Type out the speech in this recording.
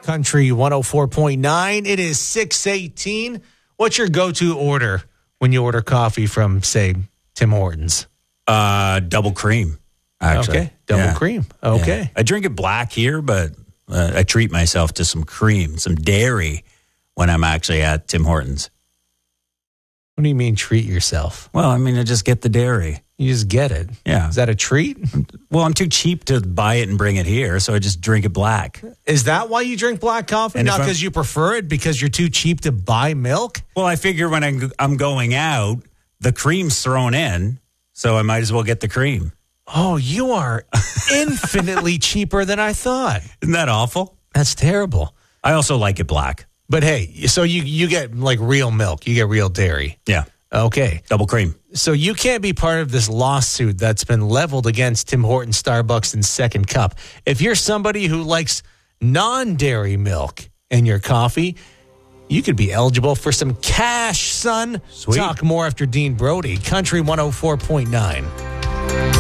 Country 104.9. It is 6:18. What's your go-to order when you order coffee from, say, Tim Hortons? Double cream, actually. Okay, double cream. Okay. Yeah. I drink it black here, but I treat myself to some cream, some dairy when I'm actually at Tim Hortons. What do you mean treat yourself? Well, I mean, I just get the dairy. You just get it. Yeah. Is that a treat? Well, I'm too cheap to buy it and bring it here, so I just drink it black. Is that why you drink black coffee? And Not because you prefer it, because you're too cheap to buy milk? Well, I figure when I'm going out, the cream's thrown in, so I might as well get the cream. Oh, you are infinitely cheaper than I thought. Isn't that awful? That's terrible. I also like it black. But hey, so you get like real milk. You get real dairy. Yeah. Okay. Double cream. So you can't be part of this lawsuit that's been leveled against Tim Hortons, Starbucks, and Second Cup. If you're somebody who likes non-dairy milk in your coffee, you could be eligible for some cash, son. Sweet. Talk more after Dean Brody, Country 104.9.